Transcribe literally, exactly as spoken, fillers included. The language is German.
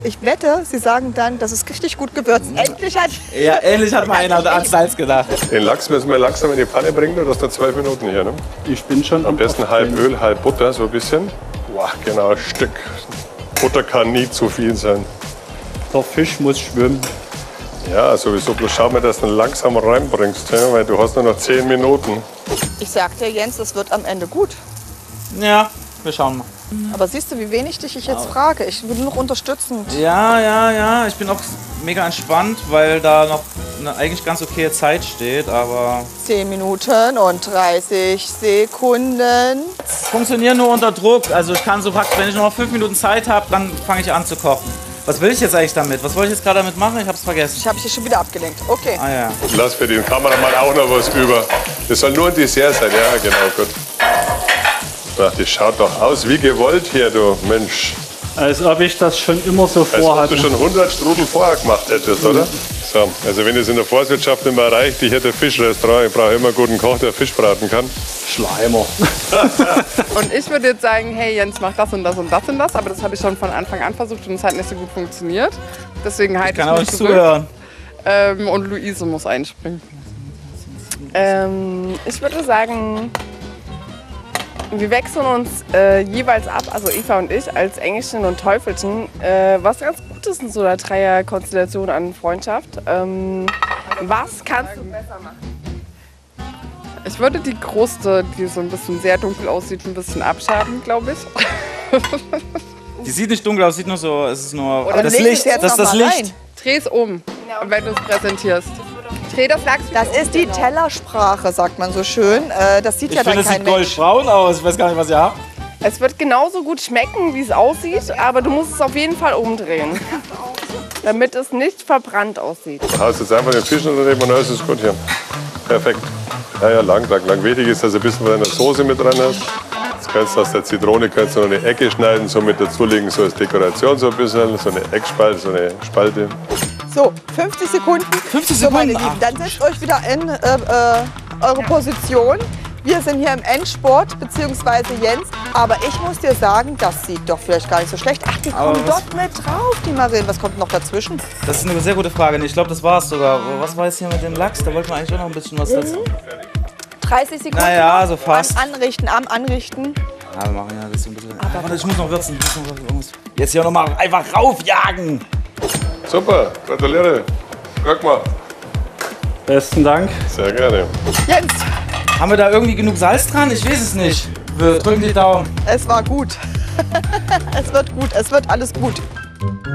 Ich wette, Sie sagen dann, das ist richtig gut gewürzt. Endlich hat... Ja, endlich hat mal einer an Salz gedacht. Den Lachs müssen wir langsam in die Pfanne bringen, du hast noch zwölf Minuten hier, ne? Ich bin schon Am besten halb Öl, halb Butter, so ein bisschen. Boah, genau, ein Stück. Butter kann nie zu viel sein. Der Fisch muss schwimmen. Ja, sowieso, bloß schau mal, dass du ihn langsam reinbringst, ja? Weil du hast nur noch zehn Minuten. Ich sag dir, Jens, das wird am Ende gut. Ja, wir schauen mal. Aber siehst du, wie wenig dich ich jetzt frage? Ich will nur noch unterstützend. Ja, ja, ja. Ich bin auch mega entspannt, weil da noch eine eigentlich ganz okaye Zeit steht, aber... zehn Minuten und dreißig Sekunden. Funktioniert nur unter Druck. Also ich kann so praktisch, wenn ich noch fünf Minuten Zeit habe, dann fange ich an zu kochen. Was will ich jetzt eigentlich damit? Was wollte ich jetzt gerade damit machen? Ich hab's vergessen. Ich habe dich schon wieder abgelenkt. Okay. Ah ja. Lass für den Kameramann auch noch was über. Das soll nur ein Dessert sein, ja, genau, gut. Ach, das schaut doch aus wie gewollt hier, du Mensch. Als ob ich das schon immer so Als ob vorhatte. du schon hundert Strudel vorher gemacht hättest, oder? So, also wenn es in der Forstwirtschaft nicht mehr reicht, ich hätte ein Fischrestaurant, ich brauche immer einen guten Koch, der Fisch braten kann. Schleimer. Und ich würde jetzt sagen, hey Jens, mach das und das und das und das, aber das habe ich schon von Anfang an versucht und es hat nicht so gut funktioniert. Deswegen halte Ich kann ich auch mich nicht zurück. zuhören. Ähm, und Luise muss einspringen. Ähm, ich würde sagen, wir wechseln uns äh, jeweils ab, also Eva und ich, als Engelchen und Teufelchen, äh, was ganz gut ist in so einer Dreierkonstellation an Freundschaft. Ähm, was kannst du besser machen? Ich würde die Kruste, die so ein bisschen sehr dunkel aussieht, ein bisschen abschaben, glaube ich. Die sieht nicht dunkel aus, sieht nur so, es ist nur Oder das leg Licht, es jetzt das ist noch das mal Licht. rein. Dreh es um, wenn du es präsentierst. Dreh das Lachs. Das ist die Tellersprache, sagt man so schön. Äh, Das sieht Ich ja dann finde, es kein sieht Mensch. goldbraun aus. Ich weiß gar nicht, was ihr habt. Es wird genauso gut schmecken, wie es aussieht, aber du musst es auf jeden Fall umdrehen, damit es nicht verbrannt aussieht. Du haust jetzt einfach den Fisch daneben und alles ist gut hier. Perfekt. Ja, ja, lang, lang, lang. Wichtig ist, dass du ein bisschen von deiner Soße mit dran hast. Jetzt kannst du aus der Zitrone kannst du noch eine Ecke schneiden, so mit dazulegen, so als Dekoration so ein bisschen, so eine Eckspalte, so eine Spalte. So, fünfzig Sekunden. fünfzig So, meine Sekunden, Lieben, dann setzt euch wieder in äh, äh, eure Position. Wir sind hier im Endsport, beziehungsweise Jens. Aber ich muss dir sagen, das sieht doch vielleicht gar nicht so schlecht. Ach, die Aber kommen was- dort mit drauf, die Marillen. Was kommt noch dazwischen? Das ist eine sehr gute Frage. Ich glaube, das war's sogar. Was war jetzt hier mit dem Lachs? Da wollten wir eigentlich auch noch ein bisschen was dazu. dreißig Sekunden. Naja, noch. so fast. An, anrichten, am Anrichten. Ja, wir machen ja das so ein bisschen. Ah, warte, ich muss noch würzen. Ich muss noch irgendwas. Jetzt hier nochmal einfach raufjagen. Super, gratuliere. Guck mal. Besten Dank. Sehr gerne. Jens, Haben wir da irgendwie genug Salz dran? Ich weiß es nicht. Wir drücken die Daumen. es war gut. Es wird gut, es wird alles gut.